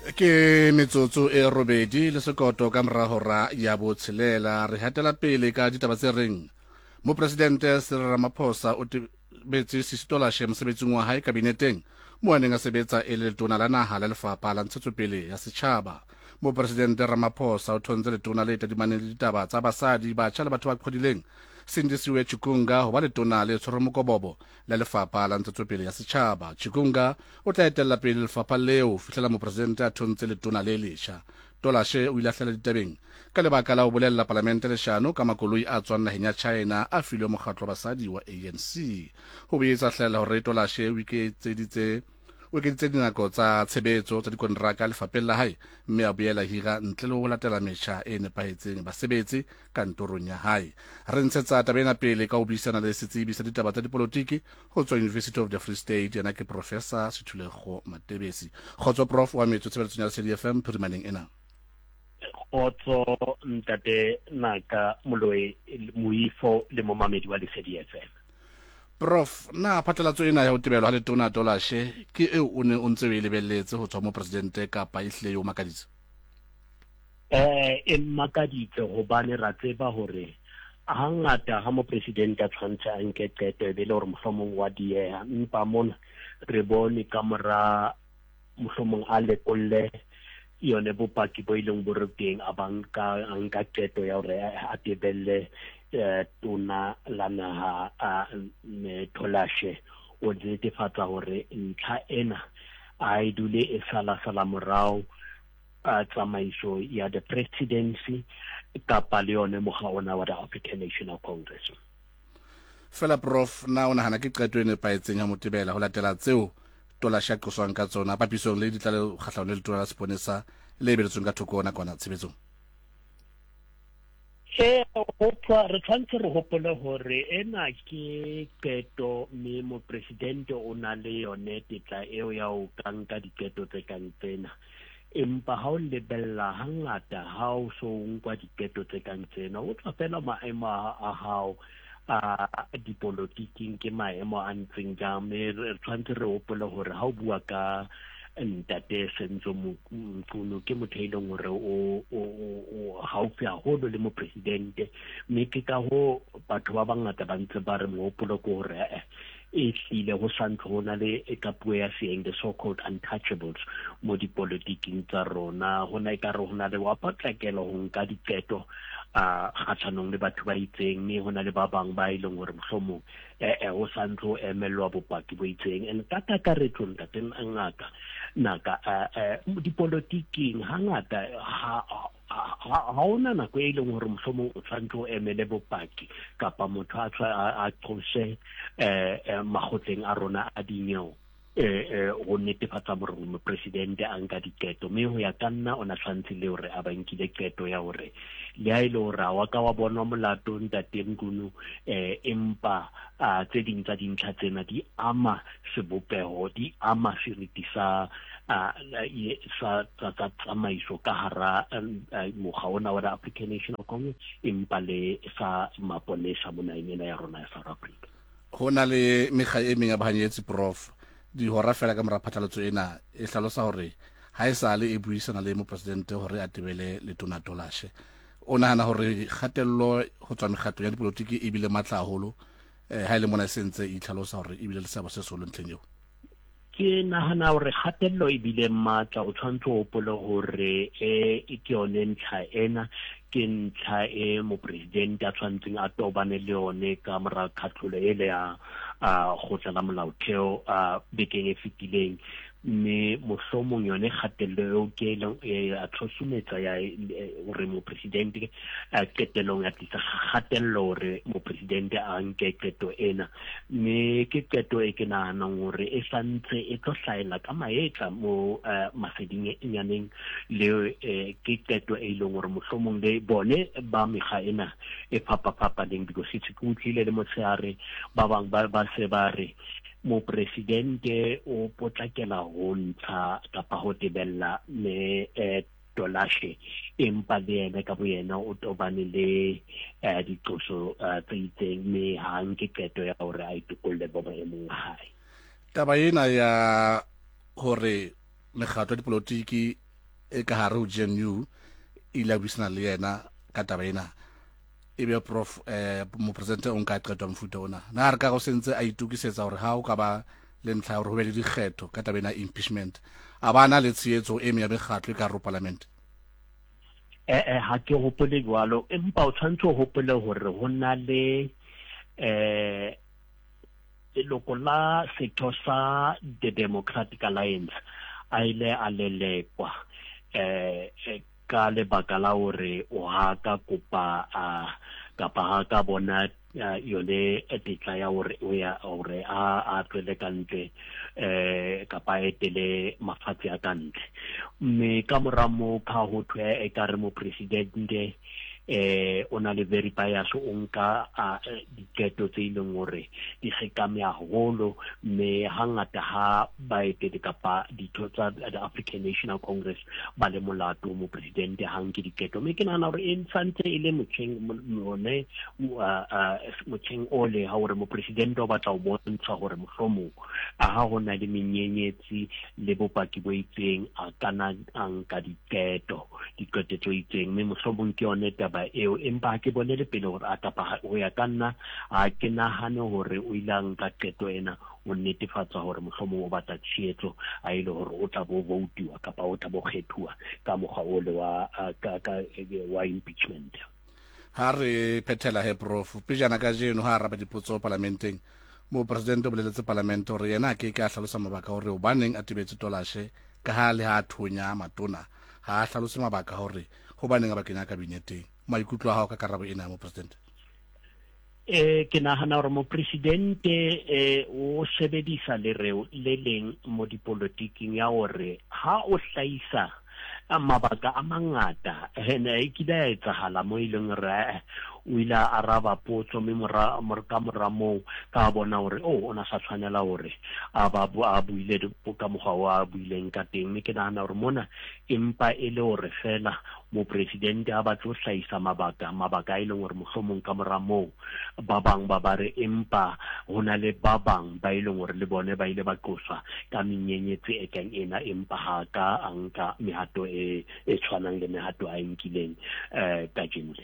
Ke metsotso e robedi le sekoto ka mora hora ya botshelela re hatela pele ka ditaba tse reng mopresidente Cyril Ramaphosa o tebetse Sisitolashe mosebetsing wa hae kabineteng moo a neng a sebetsa e le letona la naha la lefapha la ntshetsopele ya setjhaba. Mopresidente Ramaphosa o thontse letona le tadimaneng le ditaba tsa basadi, batjha le batho ba qhodileng Sindisiwe Chikunga ho ba letona le tshwere mokobobo la lefapha la ntshetsopele ya setjhaba. Chikunga o tla etella pele lefapha leo fihlela mopresidente a thontse letona le letjha. Tolashe o ile a hlela ditabeng ka lebaka la ho bolella palamente leshano ka makoloi a tswang naheng ya China a filwe mokgatlo wa basadi wa ANC. Ho boetsa hlela hore Tolashe o ekeditse dinako tsa tshebetso tsa dikonteraka lefapheng la hae, mme a boela hira ntle le ho latela metjha e nepahetseng basebetsi kantorong ya hae. Re ntshetsa taba ena pele ka ho buisana le setsebi sa ditaba tsa dipolotiki ho tswa University of the Free State, yena ke Professor Sithulego Matebesi. Kgotso Prof wa metso tshebetsong ya Lesedi FM phirimaneng ena. Kgotso ntate Naka Moloi Moifo le momamedi wa Lesedi FM. Prof, na phatlalatso ena ya ho tebelwa ha letona Tolashe ke eo o ne o ntse o e lebelletse ho tswa mo presidente kapa ehlile yo makaditse? E makaditse hobane ra tseba hore hangata ha mo presidente a tshwantse a nke qeto e be le hore mohlomong wa dieha, empa mona re bone ka mora mohlomong a lekolle yone bopaki bo ileng bo re teng a nka qeto ya hore a tebelle tona la naha Tolashe o netefatsa hore ntlha ena a e dule e sala morao tsamaiso ya the presidency kapa le yone mokga ona wa the African National Congress. Fela Prof, na o nahana ke qeto e nepahetseng ya motebela ho latela tseo Tolashe a qoswang ka tsona papisong le ditlaleho kgahlano le letona la seponesa le beletsweng ka thoko nakwana tshebetsong? Re tshwanetse re hopole hore ena ke qeto mme mopresidente o na le yone tetla eo ya ho nka diketo tse kang tsena, empa ha o lebella hangata ha o so nkwa diketo tse kang tsena o tla fela maemo a hao a dipolotiking ke maemo a ntseng jang. Re tshwanetse re hopole hore ha o bua ka ntate Senzo Mkhunu ke motho e leng hore o haufi haholo le mopresidente, mme ke ka ho batho ba bangata ba ntse ba re mohopolo ke hore e hlile ho santse ho na le ka puo ya seeng the so called untouchables mo dipolotiking tsa rona. Ho na ekare ho na le wa patlakela ho nka diketo kgathanong le batho ba itseng, mme ho na le ba bang ba ileng hore mohlomong ho santse ho emelwa bopaki bo itseng. And ka kakaretso ntate Naka dipolotiking hangata ha ona nako e leng hore mohlomong o tshwanetse o emele bopaki kapa motho a qose makgotleng a rona a dinyewe ho netefatsa hore mopresidente a nka diketo, mme ho ya ka nna o na tshwanetse le hore a ba nkile keto ya hore le ha ile hore wa ka wa bonwa molato ntate Mkhunu empa tse ding tsa dintlha tsena di ama sebopeho, di ama seriti sa tsamaiso ka hara mokga ona wa the African National Congress empa le sa maponesa mona ena ya rona ya South Africa. Ho na le mekga e meng ya bahanyetsi Prof, di hora fela ka mora phatlalatso ena e hlalosa hore ha e sale e buisana le mopresidente hore a tebele letona Tolashe. O nahana hore kgatello ho tswa mekgatlo ya dipolotiki e bile matla haholo ha ile mona sentse e tlhalosa hore e bile le sebo se solo ntleng eo? Ke nahana hore kgatello e bile matla. O tshwanetse ho hopola hore ke yone ntlha ena ke ntlha e mopresidente a tshwantseng a tobane le yone ka mora khatlholo ele ya kgotla la molaotheo bekeng e fetileng, mme mohlomong yone kgatello eo ke a tshosumetsa ya hore mopresidente qetellong ya tlisa kgatello hore mopresidente a nke qeto ena, mme ke qeto e ke nahanang hore e santse e tlo hlahela ka maetla mo maseding nyaneng le ke qeto e leng hore mohlomong le bone ba mekga ena e phapapaneng, because ke utlwile le motshehare ba bang ba se ba re mopresidente o potlakela ho ntsha kapa ho tebella le Tolashe empa le ena ka boyena o tobane le diqoso tse itseng, mme ha nke qeto ya hore a itokolle ba maemong a hae. Taba ena ya hore mekgatlo ya dipolotiki e ka hare ho GNU ile buisana le yena ka taba ena ebe prof mo president o nka qetwa mfuta ona na re ka go sentse a itukisetsa hore ha o ka ba le ntlha hore ho be le dikgetho ka taba ena impeachment a bana le tsietso e me ya bekgatlo ka ro parliament ha ke hopole jwalo empa o tshwantse ho hopole hore ho na le leloko la setho sa the Democratic Alliance a ile a lelekwa ka lebaka la hore o ha ka kopa kapa ha ka bona yone tetla ya hore a tswele kantle kapa etele mafatshe a kantle mme ka mora mo ka ho thwe e ka re mo presidente ona le very bias o nka diketo tse ileng hore di sekame haholo mme hangata ha ba etele kapa ditho tsa the African National Congress ba le molato mo presidente hang ke diketo mme ke nahana hore e ntse e le motjheng ole ha hore mo presidente o batla o bontsha hore mohlomong ha hona le menyenyetsi le bopaki bo itseng a kana anka diketo tse itseng mme mohlomong ke yone taba eo empa ke bonele pele hore a tapa ho ya kanna a ke nahane hore o ilang ka qeto ena o netefatsa hore mohlomong o batla tshietso a ile hore o tla bo votiwa kapa o tla bo kgethuwa ka mokgwa ole wa impeachment ha re phethela he prof pejana ka jeno ha raba dipotso parlamenteng mo president o boleletse parlament hore yena ke a hlalosa mabaka hore o baneng a tibetse tolashe ka ha le ha thonya matona ha hlalose mabaka hore ho baneng ba kenya kabineteng maikutlo a hao ka karabo ena mo president ke nahana hore mo presidente o sebedisa lereo le leng mo dipolotiking ya hore ha o hlaisa mabaka a mangata e kila etsahala mo ileng re o ila araba potso mme ka mora moo ka bona hore ona sa tshwanela hore a buile ka mokgwa wa buileng ka teng mme ke nahana hore mona empa e le hore fela mo presidente a batla ho hlahisa mabaka a ileng hore mohlomong ka mora moo ba bang ba bare empa hona le ba bang ba ileng hore le bone ba ile ba qoswa ka menyenyetsi e kang ena empa ha ka anka mehato e tshwanang le mehato a nkileng ka jeno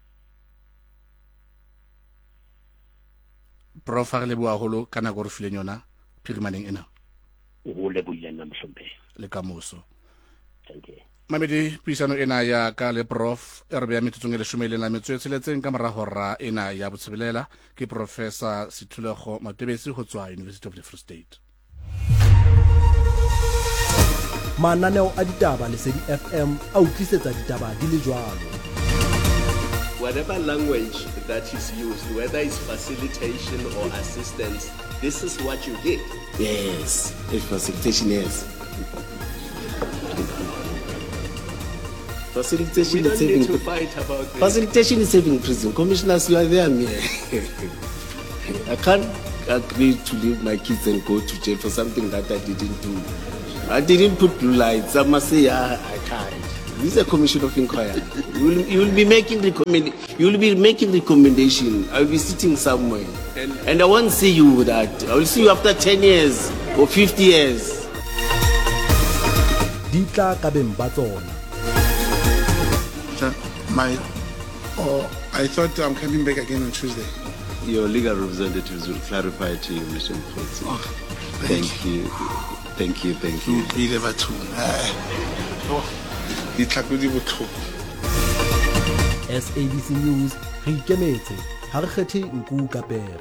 prof a le bua holo kana go re fileng yona phirimaneng ena o le buileng mhlombe le kamoso thank you mamedi puisano ena ya ka le prof e re bea metsotsong e leshome le metso e tsheletseng ka mora hora ena ya botshebelela ke professor Sithulego Matebesi ho tswa University of the Free State mananeo a ditaba Lesedi FM a utlwisetsa ditaba di le jwalo whatever language that is used, whether it's facilitation or assistance, this is what you did. Yes, it's facilitation, yes. Facilitation We is don't need saving. to fight about this. Facilitation is saving prison. Commissioners, you are there, man. I can't agree to leave my kids and go to jail for something that I didn't do. I didn't put blue lights. I must say, I can't. This is a commission of inquiry. You will be making recommendation. I will be sitting somewhere, and I won't see you with that. I will see you after 10 years or 50 years. Ditla ka beng ba tsona I thought I'm coming back again on Tuesday. Your legal representatives will clarify to you, Mr. Mkhotsi. Oh, Thank you. Be there too. SABC News re ikemetse ha re kgethe nku ka pere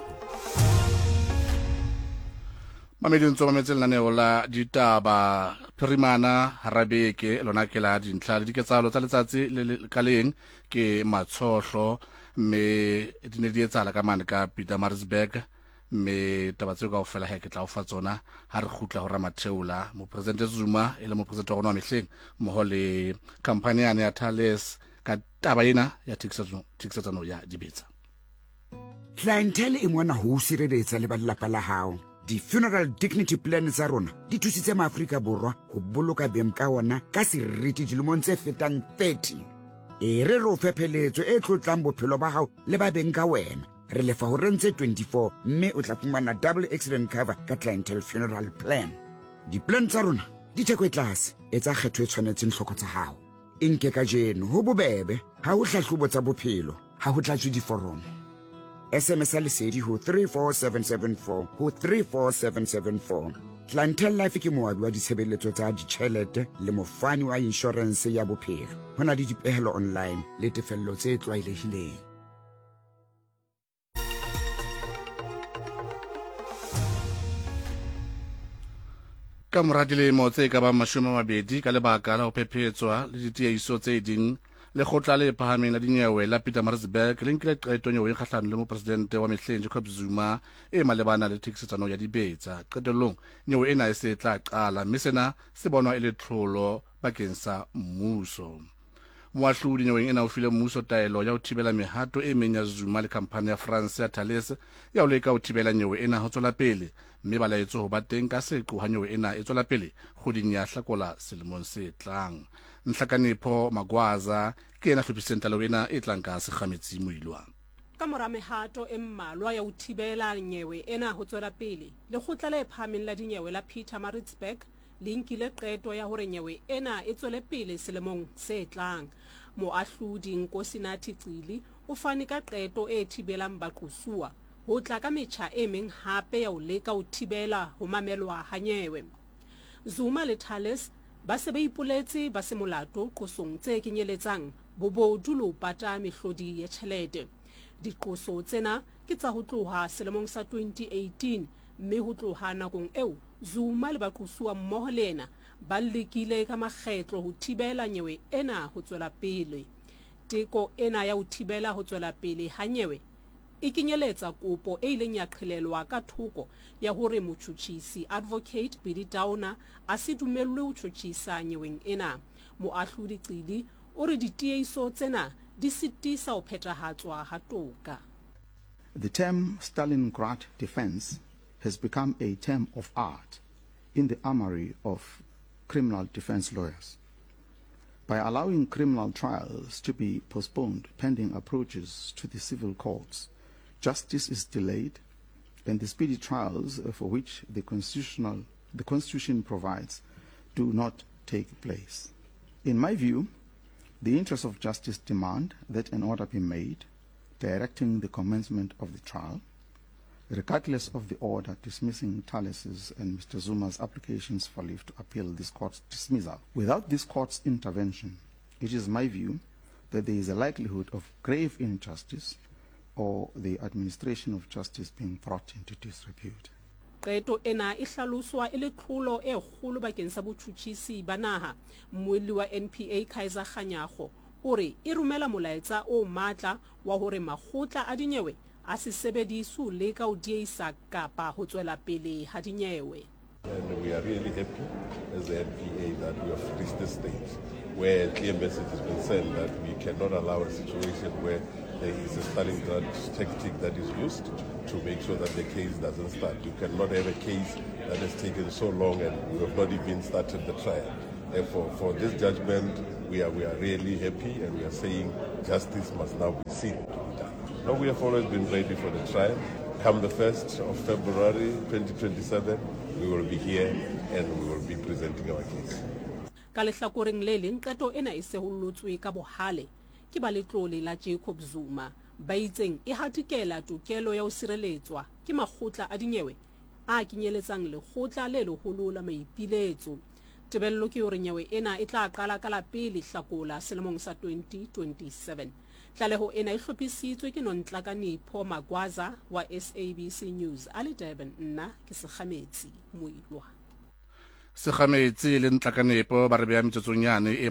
mamedi ntso mametse lenaneo la ditaba phirimana harabeke lona ke la dintlha le diketsalo tsa letsatsi le ka leng ke matshohlo mme di ne di etsala ka mane ka Pietermaritzburg mme taba tseo ka ofela he ke tla o fa tsona ha re khutla ho Ramatheula mo president Zuma le mo president wa rona mehleng mo le company ya Thales ka taba ena ya tikisetsano ya dibetsa clientele e mona ho sireletsa le balapa la hao di-funeral dignity plan tsa rona di thusitse maAfrika Borwa ho boloka beng ka ona ka seriti dilemong tse fetang 30 re o fepheletso e tlotlang bophelo ba hao le ba beng ka wena re lefa ho rentse 24 mme o tla fumana double accident cover ka clientele funeral plan di-plan tsa rona ditheko e tlase etsa kgetho e tshwanetseng tlhoko tsa hao e nke ka jeno ho bobebe ha ho hlahlobo tsa bophelo ha ho tlatswe diforomo SMS lesedi ho 34774 ho 34774 Clientele Life ke moabi wa ditshebeletso tsa ditjhelete le mofani wa insurance ya bophelo ho na le dipehelo online le tefello tse tlwaelehileng ka mora dilemo tse ka bang 20 ka lebaka la ho phephetsa le ditiehiso tse ding lekgotla le phahameng la dinyewe la Pietermaritzburg le nkile qeto nyewe kgahlano le mopresidente wa mehleng Jacob Zuma e malebana le thekisetsano ya dibetsa qetellong nyewe ena e se tla qala mme sena se bonwa e le tlholo bakeng sa mmuso moahlodi nyeweng ena o file mmuso taelo ya ho thibela mehato e meng ya Zuma le khamphane ya France ya Thales ya ho leka ho thibela nyewe ena ho tswela pele mme ba laetso ho ba teng ka seqo ha nyewe ena e tswela pele kgoding ya Hlakola selemong se tlang Nhlakanipho Magwaza ke ena hlophiseng talo ena e tlang ka sekgametsi moilwa ka mora mehato e mmalwa ya ho thibela nyewe ena ho tswela pele lekgotla le phahameng la dinyewe la Pietermaritzburg le nkile qeto ya hore nyewe ena e tswele pele selemong se tlang moahlodi Nkosinathi Cili o fane ka qeto e thibelang baqosuwa ho tla ka metjha e meng hape ya ho leka ho thibela ho mamelwa ha nyewe Zuma le Thales ba se ba ipoletse ba se molato qosong tse kenyeletsang bobodu le ho pata mehlodi ya tjhelete diqoso tsena ke tsa ho tloha selemong sa 2018 mme ho tloha nakong eo Zuma le baqosuwa mmoho le ena ba lekile ka makgetlo ho thibela nyewe ena ho tswela pele teko ena ya ho thibela ho tswela pele ha nyewe e kenyeletsa kopo e ileng ya qhelelwa ka thoko ya hore motjhutjhisi advocate Billy Downer a se dumellwe ho tjhutjhisa nyeweng ena moahlodi Cili o re ditiehiso tsena di sitisa ho phethahatswa ha toka. The term Stalingrad defense has become a term of art in the armory of criminal defense lawyers. By allowing criminal trials to be postponed pending approaches to the civil courts, justice is delayed and the speedy trials for which the Constitution provides do not take place. In my view, the interests of justice demand that an order be made directing the commencement of the trial, regardless of the order dismissing Thales's and Mr. Zuma's applications for leave to appeal this court's dismissal. Without this court's intervention, it is my view that there is a likelihood of grave injustice or the administration of justice being brought into disrepute. Qeto ena e hlaloswa e le tlholo e kgolo bakeng sa botjhutjhisi ba naha mmuelli wa NPA Kaiser Kganyago o re e romela molaetsa o matla wa hore makgotla a dinyewe a se sebediswe ho leka ho diehisa kapa ho tswela pele ha dinyewe. And we are really happy as the NPA that we have reached this stage where a clear message has been sent that we cannot allow a situation where there is a Stalingrad tactic that is used to make sure that the case doesn't start. You cannot have a case that has taken so long and we have not even started the trial. Therefore, for this judgment, we are really happy and we are saying justice must now be seen to be done. Now, we have always been ready for the trial. Come the 1st of February 2027, we will be here and we will be presenting our case. Ka lehlakoreng le leng qeto ena e se hollotswe ka bohale ke ba letlole la Jacob Zuma ba itseng e hatikela tokelo ya ho sireletswa ke makgotla a dinyewe a kenyeletsang lekgotla le leholo la maipiletso tebello ke hore nyewe ena e tla qala ka la pele Hlakola selemong sa 2027 tlaleho ena e hlophisitswe ke Nonhlakanipho Magwaza wa SABC News a le Durban nna ke sekgametsi moilwa sekgametsi le Nhlakanipho ba re bea metsotsonyane e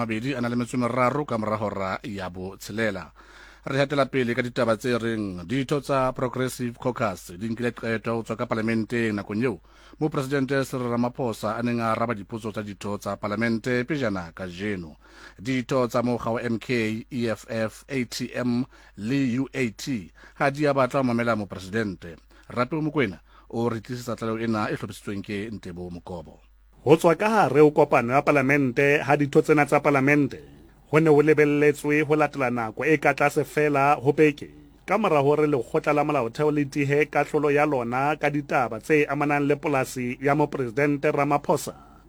23 ka mora hora ya bo tshelela re hatela pele ka ditaba tse reng ditho tsa Progressive Caucus di nkile qeto ho tswa ka parlamente nakong eo mo presidente Cyril Ramaphosa a neng a araba dipotso tsa ditho tsa parlamente pejana ka jeno ditho tsa mokga wa MK EFF ATM le UAT ha di a batla ho mamela mo presidente Rapo Mokoena o re tlisitsa tlaleho ena e hlophisitsweng ke Ntebo Mokobo ho tswa ka hare ho kopano ya parlamente ha ditho tsena tsa parlamente ho ne ho lebelletswe ho latela nako e ka tlase fela ho beke ka mora hore lekgotla la molaotheo le tihe kahlolo ya lona ka ditaba tse amanang le polasi ya mopresidente Ramaphosa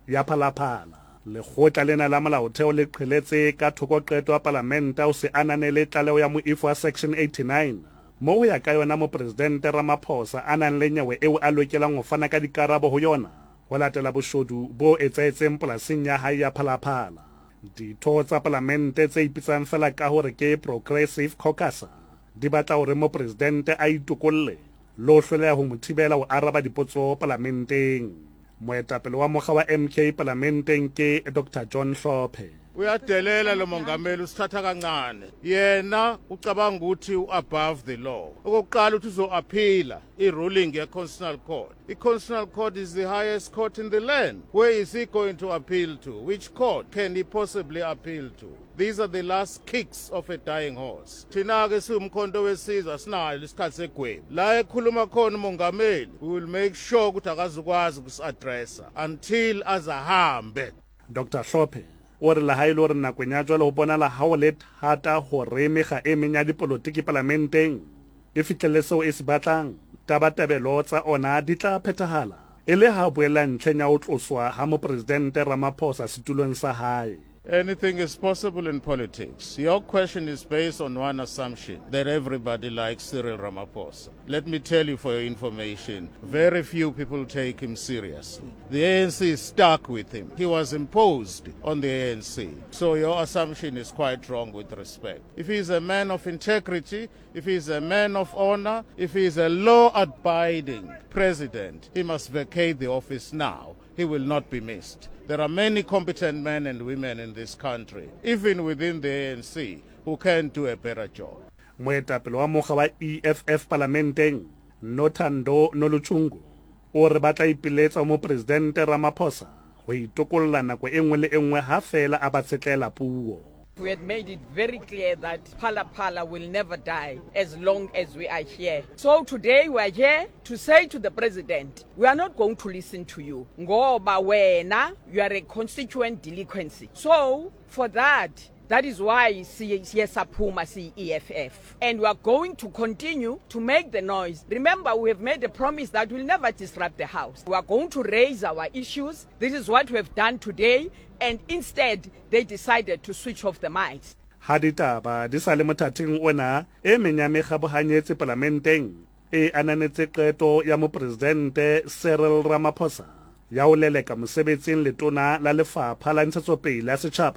ya phalaphala. Lekgotla lena la molaotheo le qheletse ka thoko qeto ya palamente o se ananele tlaleho ya moifo wa section 89 mo ho ya ka yona mopresidente Ramaphosa a nang le nyewe eo a lokelang ho fana ka dikarabo ho yona ho latela boshodu bo etsaetseng polasing ya hae ya phalaphala. Ditho tsa palamente tse ipitsang fela ka hore ke Progressive Caucus di batla hore mopresidente a itokolle lo hloleha ho mothibela ho araba dipotso parlamenteng. Moetapele wa mokga wa MK parlamenteng ke Dr. John Hlophe. Uyadelela lo mongameli usithatha kancane. Yena ucabanga ukuthi above the law. Okokuqala uthi uzo-appeala i-ruling ye-Constitutional Court. I-Constitutional Court is the highest court in the land. Where is he going to appeal to? Which court can he possibly appeal to? These are the last kicks of a dying horse. Thina-ke siwumkhonto wesizwe sinayo isikhathi segwebu. La ekhuluma khona umongameli, we will make sure ukuthi akazukwazi ukusi-addressa until azahambe. Dr. Hlophe o re la haele hore nakong ya jwale ho bonala ha o le thata hore mekga e meng ya dipolotiki parlamenteng e fihlelle seo e se batlang, tabatabelo tsa ona di tla phethahala e le ha boela ntlheng ya ho tloswa ha mopresidente Ramaphosa setulong sa hae. Anything is possible in politics. Your question is based on one assumption, that everybody likes Cyril Ramaphosa. Let me tell you for your information, very few people take him seriously. The ANC is stuck with him. He was imposed on the ANC. So your assumption is quite wrong with respect. If he is a man of integrity, if he is a man of honor, if he is a law-abiding president, he must vacate the office now. He will not be missed. There are many competent men and women in this country, even within the ANC, who can do a better job. Moetapele wa mokga wa EFF parlamenteng Nothando Noluchungu o re batla ipiletsa mo presidente Ramaphosa ho itokolla nako engwe le engwe ha fela a batsetlela puo. We had made it very clear that Phala will never die as long as we are here. So today we are here to say to the president, we are not going to listen to you. Ngoba wena, you are a constituent delinquency. So for that is why siyasaphuma EFF. And we are going to continue to make the noise. Remember, we have made a promise that we'll never disrupt the house. We are going to raise our issues. This is what we have done today. And instead, they decided to switch off the mics. Haditaba di sa le mothating ona e menyame kgabohanyetse parlamenteng e ananetse qeto ya mopresidente Cyril Ramaphosa ya ho leleka mosebetsing letona la lefapha la ntshetsopele ya setjhaba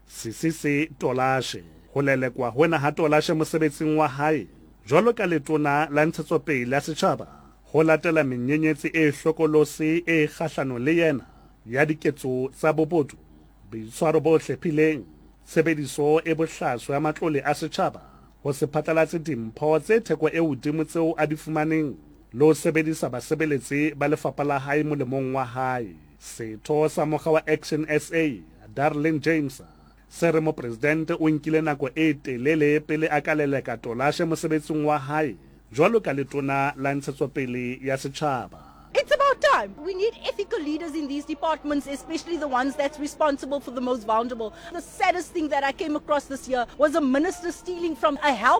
Sisisi Tolashe. Ho lelekwa hona ha Tolashe mosebetsing wa hae jwalo ka letona la ntshetsopele ya setjhaba ho latela menyenyetsi e hlokolosi e kgahlano le yena ya diketso tsa bobodu boitshwaro bo hlephileng tshebediso e bohlaswa ya matlole a setjhaba ho se phatlalatse dimpho tse theko e hodimo tseo a di fumaneng lo sebedisa basebeletsi ba lefapha la hae molemong wa hae. Setho sa mokga wa Action SA Darlene James se re mopresidente o nkile nako e telele pele a ka leleka Tolashe mosebetsing wa hae jwalo ka letona la ntshetsopele ya setjhaba. It's about time. We need ethical leaders in these departments, especially the ones that's responsible for the most vulnerable. The saddest thing that I came across this year was a minister stealing from a health